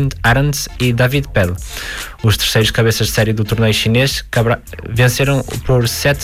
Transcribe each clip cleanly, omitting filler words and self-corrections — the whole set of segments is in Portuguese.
Vincent Arons e David Pell. Os terceiros cabeças de série do torneio chinês venceram por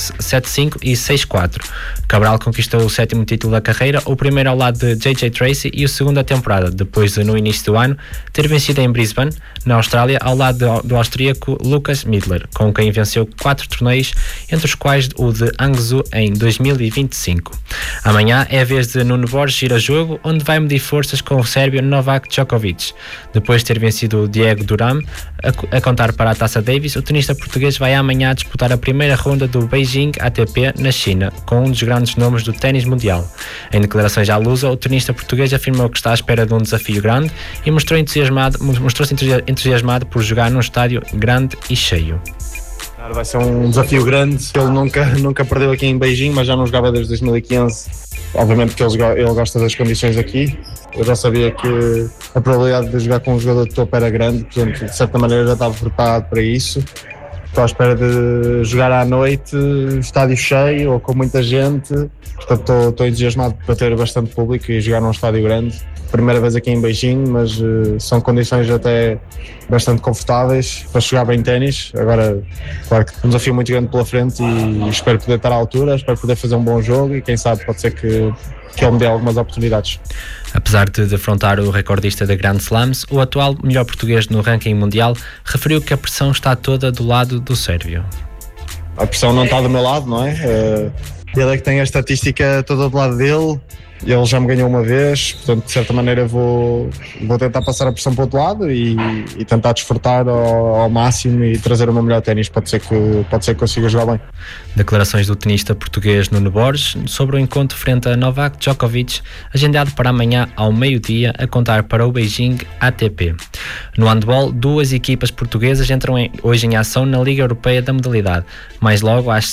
7-5 e 6-4. Cabral conquistou o 7º título da carreira, o primeiro ao lado de J.J. Tracy e o segundo da temporada, depois de, no início do ano, ter vencido em Brisbane, na Austrália, ao lado do austríaco Lucas Midler, com quem venceu 4 torneios, entre os quais o de Hangzhou em 2025. Amanhã é a vez de Nuno Borges ir a jogo, onde vai medir forças com o sérvio Novak Djokovic. Depois de ter vencido o Diego Duram, a contar para a Taça Davis, o tenista português vai amanhã disputar a primeira ronda do Beijing ATP na China, com um dos grandes nomes do ténis mundial. Em declarações à Lusa, o tenista português afirmou que está à espera de um desafio grande e mostrou-se entusiasmado por jogar num estádio grande e cheio. Vai ser um desafio grande. Ele nunca perdeu aqui em Beijing, mas já não jogava desde 2015. Obviamente que ele gosta das condições aqui. Eu já sabia que a probabilidade de jogar com um jogador de topo era grande, portanto, de certa maneira já estava preparado para isso. Estou à espera de jogar à noite, estádio cheio ou com muita gente. Portanto, estou entusiasmado para ter bastante público e jogar num estádio grande. Primeira vez aqui em Beijing, mas são condições até bastante confortáveis para jogar bem ténis. Agora, claro que é um desafio muito grande pela frente e espero poder estar à altura, espero poder fazer um bom jogo e quem sabe pode ser que ele me dê algumas oportunidades. Apesar de defrontar o recordista de Grand Slams, o atual melhor português no ranking mundial referiu que a pressão está toda do lado do sérvio. A pressão não está do meu lado, não é? Ele é que tem a estatística toda do lado dele. Ele já me ganhou uma vez, portanto, de certa maneira vou tentar passar a pressão para o outro lado e tentar desfrutar ao máximo e trazer o meu melhor ténis. Pode ser que consiga jogar bem. Declarações do tenista português Nuno Borges sobre o encontro frente a Novak Djokovic, agendado para amanhã ao meio-dia, a contar para o Beijing ATP. No handball, 2 equipas portuguesas entram hoje em ação na Liga Europeia da modalidade. Mais logo às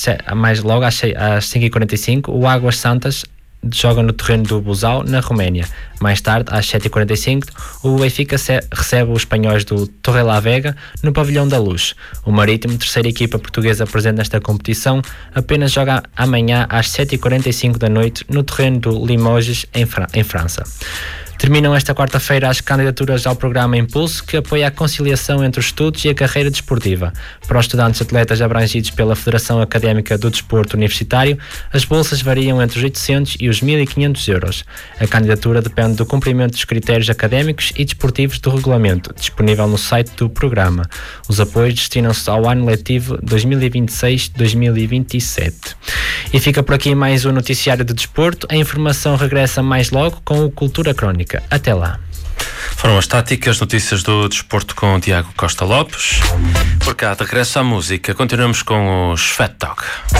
5h45, o Águas Santas joga no terreno do Busau, na Roménia. Mais tarde, às 7h45, o Benfica recebe os espanhóis do Torrelavega no Pavilhão da Luz. O Marítimo, terceira equipa portuguesa presente nesta competição, apenas joga amanhã às 7h45 da noite no terreno do Limoges, em França. Terminam esta quarta-feira as candidaturas ao programa Impulso, que apoia a conciliação entre os estudos e a carreira desportiva. Para os estudantes atletas abrangidos pela Federação Académica do Desporto Universitário, as bolsas variam entre os 800 e os 1.500 euros. A candidatura depende do cumprimento dos critérios académicos e desportivos do regulamento, disponível no site do programa. Os apoios destinam-se ao ano letivo 2026-2027. E fica por aqui mais um noticiário de desporto. A informação regressa mais logo com o Cultura Crónica. Até lá. Foram as táticas, notícias do desporto com o Tiago Costa Lopes. Por cá, de regresso à música, continuamos com os Fat Dog.